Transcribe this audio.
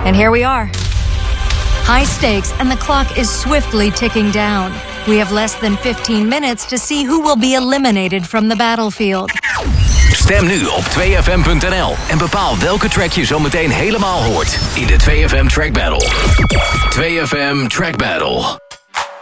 And here we are. High stakes and the clock is swiftly ticking down. We have less than 15 minutes to see who will be eliminated from the battlefield. Stem nu op 2fm.nl en bepaal welke track je zo meteen helemaal hoort in de 2FM Track Battle. 2FM Track Battle.